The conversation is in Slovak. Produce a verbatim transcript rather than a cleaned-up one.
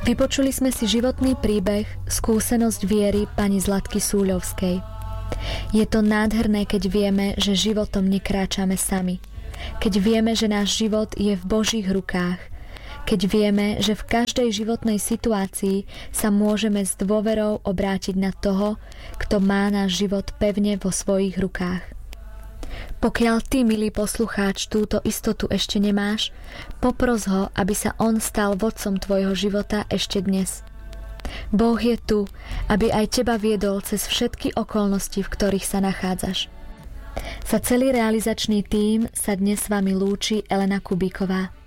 Vypočuli sme si životný príbeh, skúsenosť viery pani Zlatky Súľovskej. Je to nádherné, keď vieme, že životom nekráčame sami. Keď vieme, že náš život je v Božích rukách. Keď vieme, že v každej životnej situácii sa môžeme s dôverou obrátiť na toho, kto má náš život pevne vo svojich rukách. Pokiaľ ty, milý poslucháč, túto istotu ešte nemáš, popros ho, aby sa on stal vodcom tvojho života ešte dnes. Boh je tu, aby aj teba viedol cez všetky okolnosti, v ktorých sa nachádzaš. Za celý realizačný tím sa dnes s vami lúči Elena Kubíková.